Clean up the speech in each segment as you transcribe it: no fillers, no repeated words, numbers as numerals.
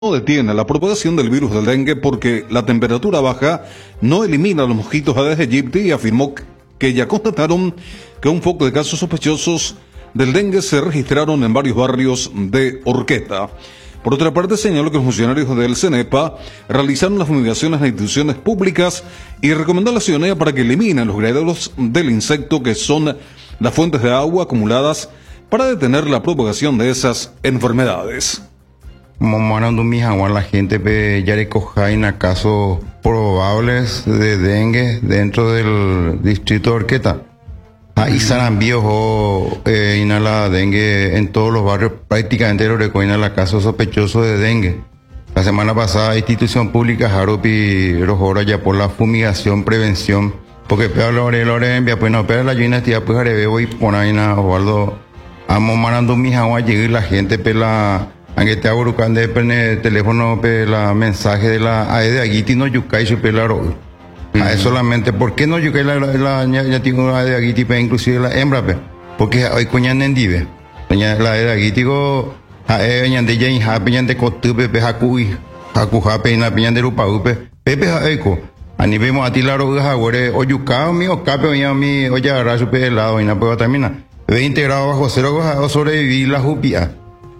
no detiene la propagación del virus del dengue porque la temperatura baja no elimina los mosquitos Aedes aegypti y afirmó que ya constataron que un foco de casos sospechosos del dengue se registraron en varios barrios de Orqueta. Por otra parte, señaló que los funcionarios del CENEPA realizaron las fumigaciones en instituciones públicas y recomendó a la ciudadanía para que eliminen los criaderos del insecto que son las fuentes de agua acumuladas para detener la propagación de esas enfermedades. Morando la gente ya recogen casos probables de dengue dentro del distrito de Orqueta. Ahí Sarambío inhala dengue en todos los barrios, prácticamente lo recogen casos sospechosos de dengue. La semana pasada, institución pública Jaropi Rojora ya por la fumigación, prevención, porque peor lo envía, pues no, pero la lluvia tía pues areveo y por ahí na Osvaldo, amo marando llegar la gente pela. Aunque te hago de el teléfono la mensaje de la Aedes aegypti no yucay su pelaro. Solamente, ¿por qué no yucay ya tengo una Aedes aegypti inclusive la hembra? Porque hoy coñan en dive. La Aedes aegypti go añan de jain hapeñan de cotupe pejacui hakujape na peñan de rupaupe pepe haeko. Ani vemos a ti la roja güere o yucao mi o cape oña mi o ya raso pelado y na puedo terminar. 20 grados bajo cero o sobrevivir la jupia.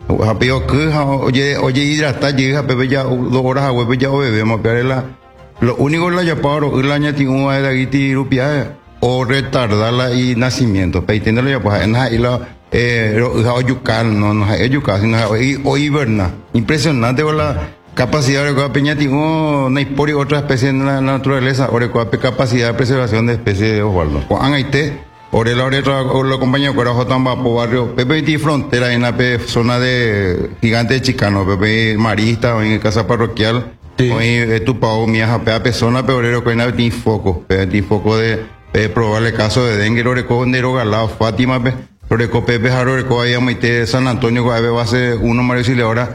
Oye, hidratar, llega Pepe ya 2 horas a huevo ya bebemos, pero lo único que la yaparo es la ñatingu de aguiti rupia o retardarla y nacimiento, pero entiendo ya pues en la yucal no es yucal sino o hiberna. Impresionante con la capacidad de la peñatingu no hay otra especie en la naturaleza o de capacidad de preservación de especies de Osvaldo. Juan Aite Orela los compañeros que eran por barrio Pepe frontera en la zona de Gigante de Chicano, Pepe Marista o en casa parroquial, hoy tu pao mía persona peorero que tiene foco de probarle caso de dengue, lo recojo en Galao, Fátima, lo recojo Pepe Jaro, recojo ahí a San Antonio, que va a ser uno Mario Silva ahora.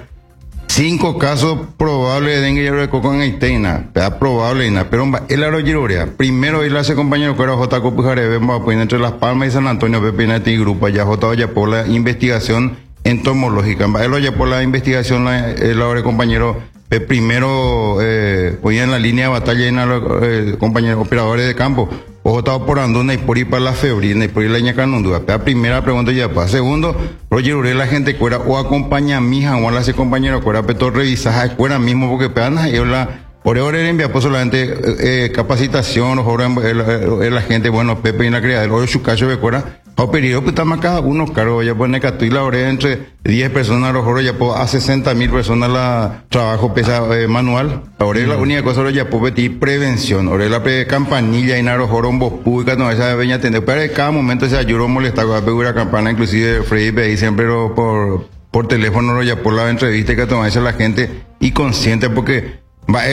5 casos probables de dengue, yo recojo en Haitena, probable, pero el aerogirorea. Primero, él hace compañero que era J. Copujare, pues entre Las Palmas y San Antonio, Pepe y grupo, ya J. ya por la investigación entomológica. Él ya por la investigación, el compañero, primero, hoy en la línea de batalla, en compañeros operadores de campo. Ojo, estaba por anduna y por ir para la febril, y por ir la ñacanundua. La primera pregunta ya para. Segundo, Roger Ure, la gente cuera o acompaña a mi hija o a las compañeros cuera, pero revisar cuera mismo porque peana y por ahora envía pues solamente capacitación, o la gente, bueno, Pepe y la criada, el su caso de cuera, o periodo pues estamos cada uno, claro, ya pone que la hora entre 10 personas, los joros ya a 60.000 personas la trabajo pesa manual. Ahora la única cosa ya puede pedir prevención, ahora la campanilla y naro joron vos pública, no esa veña atender, pero cada momento se ayuda a molestar con la pegura campana, inclusive Freddy y siempre por teléfono ya por la entrevista que toma esa la gente y consciente porque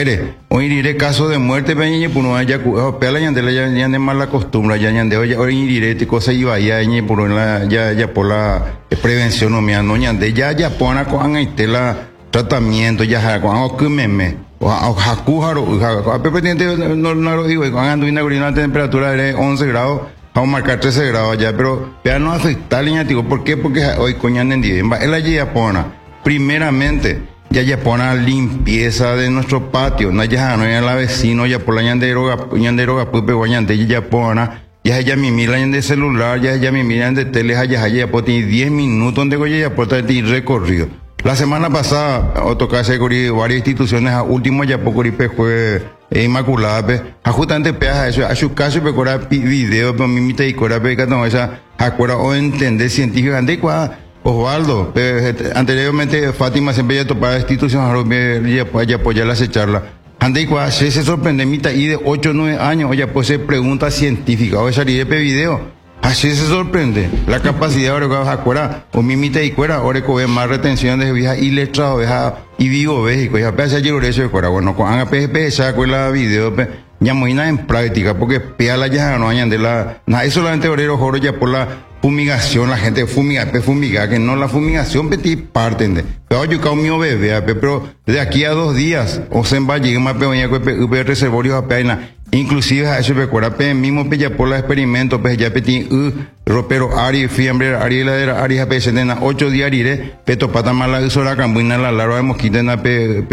hoy diré caso de muerte, peña por no haya pela ya de mala costumbre, ya hoy diré cosa iba ya por ya por la prevención no me no ya pona con la tratamiento ya con que meme o hakujaro pendiente no digo cuando una temperatura de 11 grados vamos a marcar 13 grados ya, pero ya no afecta la digo, ¿por qué? Porque hoy coñan en día él ya pona primeramente ya pone limpieza de nuestro patio, no ya la vecino, ya por la ñandero, pupe, guañante, ya pone, ya mi miran de celular, ya mi miran de tele, ya por 10 minutos donde ya por recorrido. La semana pasada, tocase varias instituciones, a último ya poco fue Inmaculada, justamente peaja eso, a su caso, pero video, pero mi mitad y cora, pero no, esa, acuerda o entender científico, Osvaldo, anteriormente Fátima siempre ya topaba instituciones, ya apoyar las charlas. Ande igual, se sorprende, mitad y de 8 o 9 años, ya pues se pregunta científica, o salir de video. Así se sorprende la capacidad ahora que vas a curar, o mi mitad y cuera, ahora que ve más retención de vieja y letrado, vieja y vivo, México, ya pesa yo eso de cuera, bueno, con haga PSP, esa la video, ya muy nada en práctica, porque pea la ya no añade la, nada, es solamente obrero joro ya por la fumigación, la gente fumiga, que no la fumigación petit parten de. Pero yo cao mío bebé, pero de aquí a 2 días, o se va a llegar más peoña que reservorio a pena. inclusive a eso recuerda pe mismo pe ya por la experimento pe ya peti ropero ari fiambre ari la era ari ha pe 8 días iré pe to pata mala usora cambuina la larva de mosquita na pe